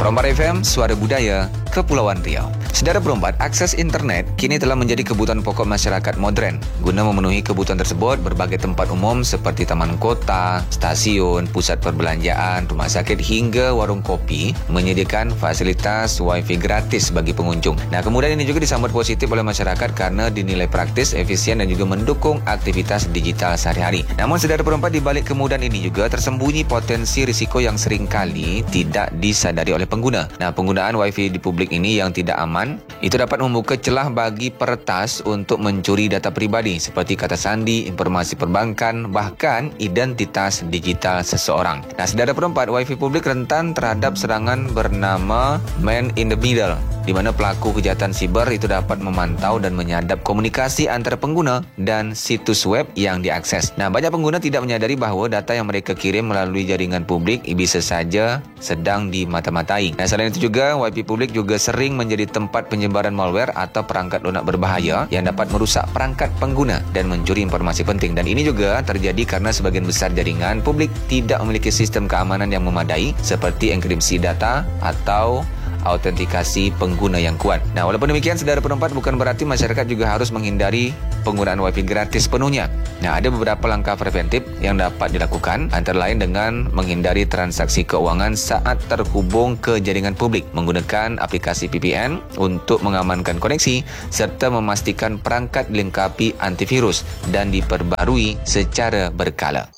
Perompak FM, Suara Budaya, Kepulauan Riau. Saudara Perompak, akses internet kini telah menjadi kebutuhan pokok masyarakat moden. Guna memenuhi kebutuhan tersebut, berbagai tempat umum seperti taman kota, stasiun, pusat perbelanjaan, rumah sakit hingga warung kopi menyediakan fasilitas Wi-Fi gratis bagi pengunjung. Nah, kemudian ini juga disambut positif oleh masyarakat karena dinilai praktis, efisien dan juga mendukung aktivitas digital sehari-hari. Namun, saudara Perompak, di balik kemudahan ini juga tersembunyi potensi risiko yang seringkali tidak disadari oleh pengguna. Nah, penggunaan Wi-Fi di publik ini yang tidak aman, itu dapat membuka celah bagi peretas untuk mencuri data pribadi seperti kata sandi, informasi perbankan, bahkan identitas digital seseorang. Nah, saudara Perompak, Wi-Fi publik rentan terhadap serangan bernama Man in the Middle, di mana pelaku kejahatan siber itu dapat memantau dan menyadap komunikasi antara pengguna dan situs web yang diakses. Nah, banyak pengguna tidak menyadari bahawa data yang mereka kirim melalui jaringan publik bisa saja sedang dimata-matai. Nah, selain itu juga, Wi-Fi publik juga sering menjadi tempat penyebaran malware atau perangkat lunak berbahaya yang dapat merusak perangkat pengguna dan mencuri informasi penting. Dan ini juga terjadi karena sebagian besar jaringan publik tidak memiliki sistem keamanan yang memadai seperti enkripsi data atau autentikasi pengguna yang kuat. Nah, walaupun demikian, saudara Perompak, bukan berarti masyarakat juga harus menghindari penggunaan Wi-Fi gratis penuhnya. Nah, ada beberapa langkah preventif yang dapat dilakukan, antara lain dengan menghindari transaksi keuangan saat terhubung ke jaringan publik, menggunakan aplikasi VPN untuk mengamankan koneksi, serta memastikan perangkat dilengkapi antivirus dan diperbarui secara berkala.